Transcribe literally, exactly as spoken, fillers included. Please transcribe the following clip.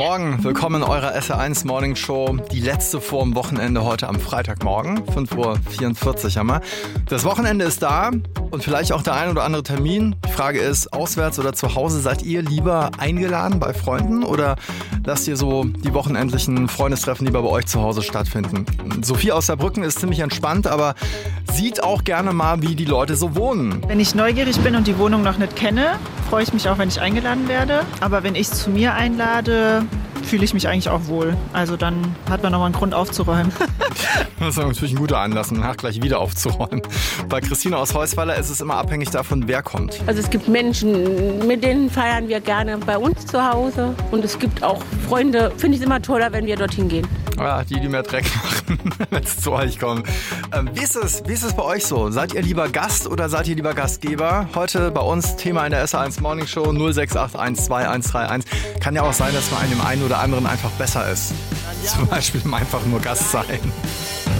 Morgen, willkommen in eurer S R eins Morning Show. Die letzte vor dem Wochenende heute am Freitagmorgen, fünf Uhr vierundvierzig haben wir. Das Wochenende ist da und vielleicht auch der ein oder andere Termin. Die Frage ist, auswärts oder zu Hause, seid ihr lieber eingeladen bei Freunden oder lasst ihr so die wochenendlichen Freundestreffen lieber bei euch zu Hause stattfinden? Sophie aus Saarbrücken ist ziemlich entspannt, aber sieht auch gerne mal, wie die Leute so wohnen. Wenn ich neugierig bin und die Wohnung noch nicht kenne, freue ich mich auch, wenn ich eingeladen werde. Aber wenn ich es zu mir einlade, fühle ich mich eigentlich auch wohl. Also dann hat man nochmal einen Grund aufzuräumen. Das ist natürlich ein guter Anlass, danach gleich wieder aufzuräumen. Bei Christine aus Heusweiler ist es immer abhängig davon, wer kommt. Also es gibt Menschen, mit denen feiern wir gerne bei uns zu Hause. Und es gibt auch Freunde, finde ich es immer toller, wenn wir dorthin gehen. Ja, die, die mehr Dreck machen, wenn es zu euch kommt. Ähm, wie ist es, wie ist es bei euch so? Seid ihr lieber Gast oder seid ihr lieber Gastgeber? Heute bei uns Thema in der S R eins Morning Show null sechs acht eins zwei eins drei eins. Kann ja auch sein, dass man einem einen oder anderen einfach besser ist. Zum Beispiel einfach nur Gast sein.